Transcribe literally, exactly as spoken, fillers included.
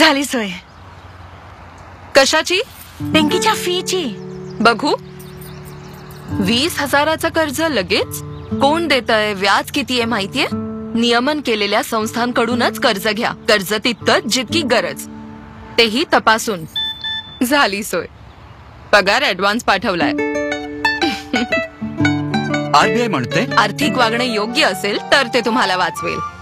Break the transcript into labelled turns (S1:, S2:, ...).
S1: झाली सोय.
S2: कशाची?
S1: बँकेच्या फीची.
S2: बघू. वीस हजाराचं कर्ज लगेच? कोण देतंय, व्याज किती आहे माहितीये? नियमन केलेल्या संस्थांकडूनच कर्ज घ्या. कर्ज तितकंच जितकी गरज, तेही तपासून. झाली सोय. पगार ऍडव्हान्स पाठवलाय.
S3: आरबीआय म्हणते
S2: आर्थिक वागणे योग्य असेल तर ते तुम्हाला वाचवेल.